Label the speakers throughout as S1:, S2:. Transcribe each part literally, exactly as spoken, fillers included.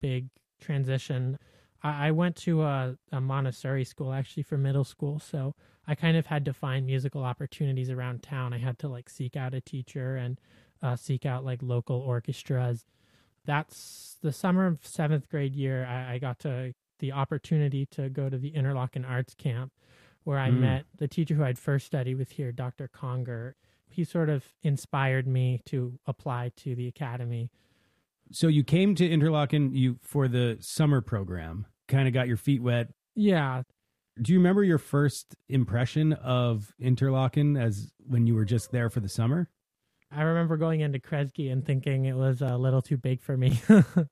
S1: big transition. I, I went to a, a Montessori school actually for middle school, so I kind of had to find musical opportunities around town. I had to like seek out a teacher and uh, seek out like local orchestras. That's the summer of seventh grade year. I, I got to the opportunity to go to the Interlochen Arts Camp, where I
S2: Mm.
S1: met the teacher who I'd first studied with here, Doctor Conger. He sort of inspired me to apply to the academy.
S2: So you came to Interlochen you for the summer program, kind of got your feet wet.
S1: Yeah.
S2: Do you remember your first impression of Interlochen as when you were just there for the summer?
S1: I remember going into Kresge and thinking it was a little too big for me.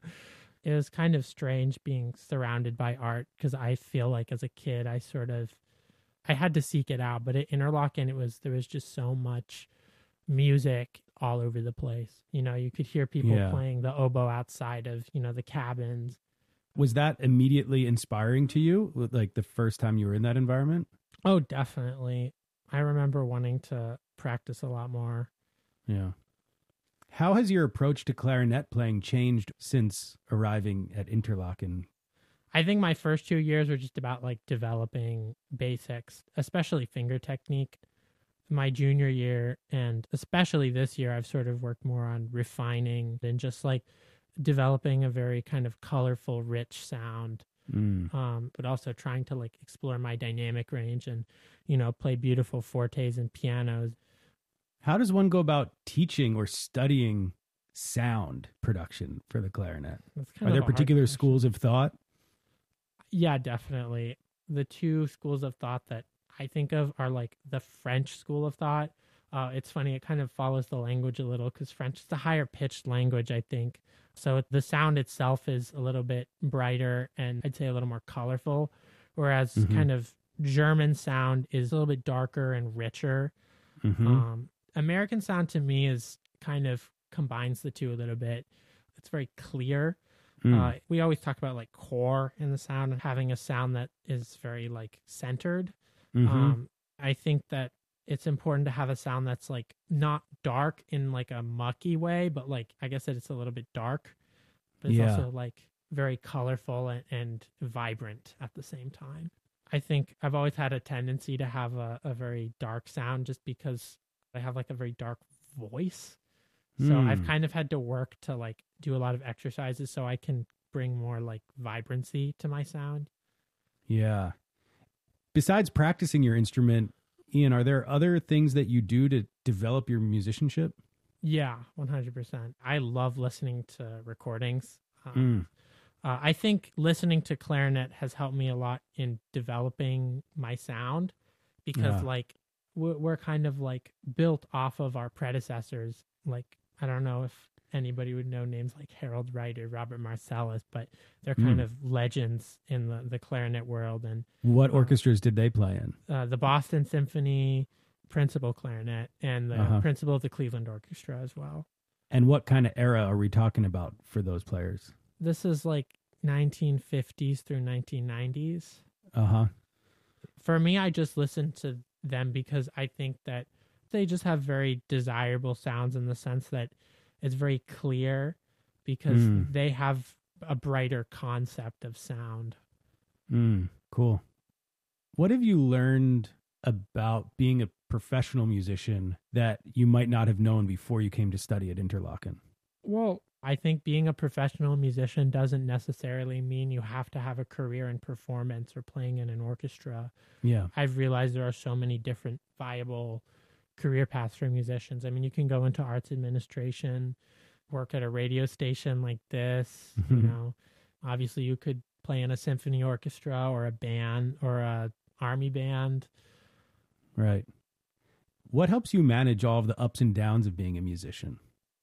S1: It was kind of strange being surrounded by art because I feel like as a kid, I sort of, I had to seek it out. But at Interlochen, it was, there was just so much music all over the place. You know, you could hear people
S2: Yeah.
S1: playing the oboe outside of, you know, the cabins.
S2: Was that immediately inspiring to you, like the first time you were in that environment?
S1: Oh, definitely. I remember wanting to practice a lot more.
S2: Yeah. How has your approach to clarinet playing changed since arriving at Interlochen?
S1: I think my first two years were just about like developing basics, especially finger technique. My junior year and especially this year, I've sort of worked more on refining and just like developing a very kind of colorful, rich sound.
S2: Mm.
S1: Um, but also trying to like explore my dynamic range and, you know, play beautiful fortes and pianos.
S2: How does one go about teaching or studying sound production for the clarinet?
S1: That's kind
S2: Are
S1: of
S2: there
S1: a hard
S2: particular
S1: question.
S2: schools of thought?
S1: Yeah, definitely. The two schools of thought that I think of are like the French school of thought. Uh, it's funny, it kind of follows the language a little because French is a higher pitched language, I think. So the sound itself is a little bit brighter and I'd say a little more colorful, whereas
S2: Mhm.
S1: kind of German sound is a little bit darker and richer.
S2: Mm-hmm.
S1: Um, American sound to me is kind of combines the two a little bit. It's very clear.
S2: Mm.
S1: Uh, we always talk about like core in the sound and having a sound that is very like centered.
S2: Mhm.
S1: Um, I think that it's important to have a sound that's like not dark in like a mucky way, but like I guess that it's a little bit dark, but it's
S2: Yeah.
S1: also like very colorful and, and vibrant at the same time. I think I've always had a tendency to have a, a very dark sound just because I have like a very dark voice. So
S2: Hmm.
S1: I've kind of had to work to like do a lot of exercises so I can bring more like vibrancy to my sound.
S2: Yeah. Besides practicing your instrument, Ian, are there other things that you do to develop your musicianship?
S1: Yeah, one hundred percent. I love listening to recordings. Um,
S2: Mm.
S1: uh, I think listening to clarinet has helped me a lot in developing my sound because
S2: Yeah.
S1: like we're, we're kind of like built off of our predecessors. Like, I don't know if anybody would know names like Harold Wright or Robert Marcellus, but they're kind
S2: Mm.
S1: of legends in the, the clarinet world. And
S2: What
S1: Uh,
S2: orchestras did they play in?
S1: uh, the Boston Symphony principal clarinet and the
S2: Uh-huh.
S1: principal of the Cleveland Orchestra as well.
S2: And what kind of era are we talking about for those players?
S1: This is like nineteen fifties through nineteen nineties.
S2: Uh-huh.
S1: For me, I just listen to them because I think that they just have very desirable sounds in the sense that it's very clear because
S2: Mm.
S1: they have a brighter concept of sound.
S2: Mm. Cool. What have you learned about being a professional musician that you might not have known before you came to study at Interlochen?
S1: Well, I think being a professional musician doesn't necessarily mean you have to have a career in performance or playing in an orchestra.
S2: Yeah.
S1: I've realized there are so many different viable career paths for musicians. I mean, you can go into arts administration, work at a radio station like this, you
S2: Mhm.
S1: know. Obviously you could play in a symphony orchestra or a band or a army band.
S2: Right. What helps you manage all of the ups and downs of being a musician?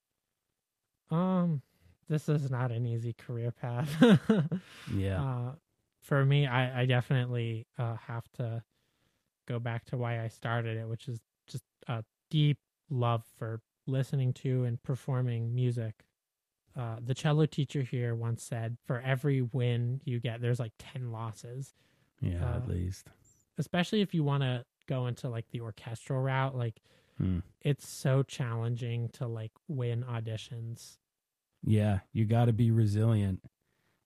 S1: Um, this is not an easy career path.
S2: Yeah.
S1: Uh, for me, I, I definitely uh, have to go back to why I started it, which is just a deep love for listening to and performing music. Uh, the cello teacher here once said, for every win you get, there's like ten losses.
S2: Yeah,
S1: uh,
S2: at least.
S1: Especially if you want to go into like the orchestral route, like
S2: Hmm.
S1: it's so challenging to like win auditions.
S2: Yeah, you got to be resilient.